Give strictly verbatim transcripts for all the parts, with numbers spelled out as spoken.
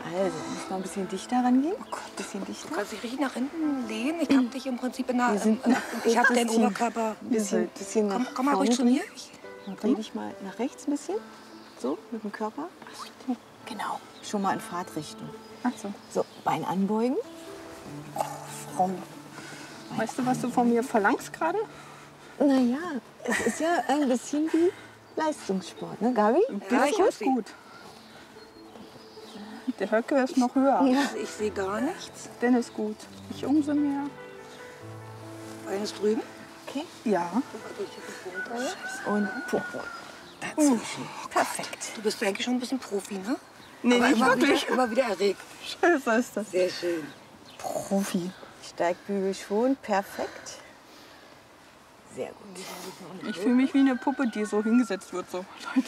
Also, muss noch ein bisschen dichter rangehen. Oh Gott, ein bisschen dichter. Du kannst dich richtig nach hinten lehnen. Ich hab dich im Prinzip in der... Wir sind ähm, ich hab deinen Oberkörper... Ein bisschen, bisschen komm, nach komm mal ruhig zu vorne mir. drehen. Dann dreh dich mal nach rechts ein bisschen. So, mit dem Körper. Genau. Schon mal in Fahrtrichtung. Ach so. So, Bein anbeugen. Oh, Frau. Weißt du, was du von mir verlangst gerade? Naja, es ist ja ein bisschen wie Leistungssport, ne, Gabi? Ja, ich ist gut. Der Höcke ist noch höher. Ja. Ich sehe gar nichts. Den ist gut. Ich umso mehr. Eines drüben. Okay. Ja. Und puh. Dazwischen. Perfekt. Du bist eigentlich schon ein bisschen Profi, ne? Nee, Aber nicht immer wirklich. wieder, immer wieder erregt. Scheiße ist das. Sehr schön. Profi. Steigbügel schon. Perfekt. Sehr gut. Ich fühle mich wie eine Puppe, die so hingesetzt wird. So. Leute.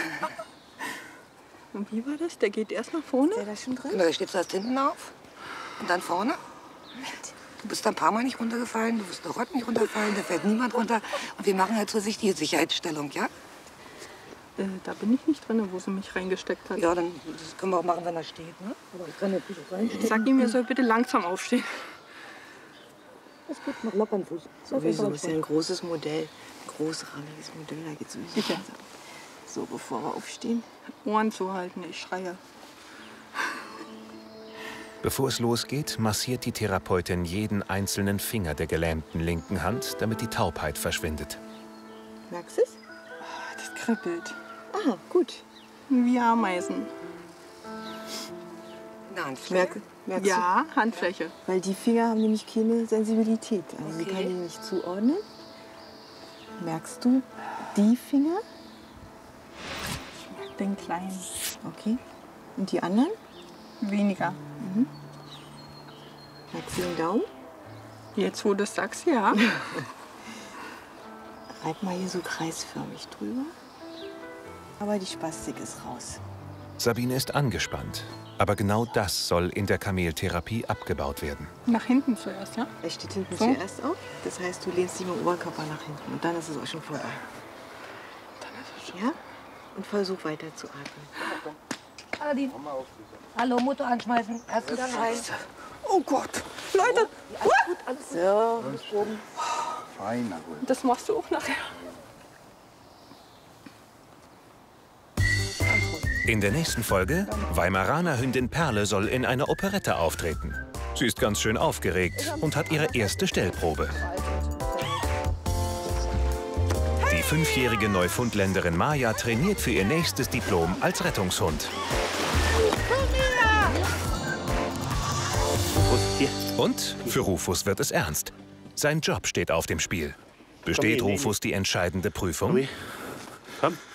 Und wie war das? Der geht erst nach vorne? Ist der da schon drin? Genau, da steht zuerst hinten auf und dann vorne. Du bist ein paar Mal nicht runtergefallen, du wirst noch heute nicht runterfallen, da fällt niemand runter. Und wir machen halt zur Sicht die Sicherheitsstellung, ja? Äh, da bin ich nicht drin, wo sie mich reingesteckt hat. Ja, dann das können wir auch machen, wenn er steht, ne? Aber ich kann natürlich auch reinstehen. Ich sag ihm, er soll bitte langsam aufstehen. Ist gut, mach locker den Fuß. Sowieso ist ja ein großes Modell. Ein großrahmiges Modell, da geht's sowieso Sicher. langsam. So, bevor wir aufstehen. Ohren zuhalten, ich schreie. Bevor es losgeht, massiert die Therapeutin jeden einzelnen Finger der gelähmten linken Hand, damit die Taubheit verschwindet. Merkst du es? Das kribbelt. Ah, gut. Wie Ameisen. Eine Handfläche. Merk, merkst Ja, Handfläche. du? Weil die Finger haben nämlich keine Sensibilität. Also sie Okay. kann die nicht zuordnen. Merkst du die Finger? Den kleinen. Okay. Und die anderen? Weniger. Merkst du den Daumen? Jetzt, wo du das sagst, ja. Reib mal hier so kreisförmig drüber. Aber die Spastik ist raus. Sabine ist angespannt. Aber genau das soll in der Kameltherapie abgebaut werden. Nach hinten zuerst, ja? Er steht hinten So. zuerst auf. Das heißt, du lehnst dich mit dem Oberkörper nach hinten. Und dann ist es auch schon vorbei. Dann ist es schon. Ja? Und versuch weiter zu atmen. Aladin. Hallo, Motor anschmeißen. Erst wieder rein. Oh Gott. Leute, Alles gut, alles gut. So. Alles oben. Fein, na gut. das machst du auch nachher. In der nächsten Folge, Weimaraner Hündin Perle soll in einer Operette auftreten. Sie ist ganz schön aufgeregt und hat ihre erste Stellprobe. Die fünfjährige Neufundländerin Maja trainiert für ihr nächstes Diplom als Rettungshund. Und für Rufus wird es ernst. Sein Job steht auf dem Spiel. Besteht Rufus die entscheidende Prüfung? Komm.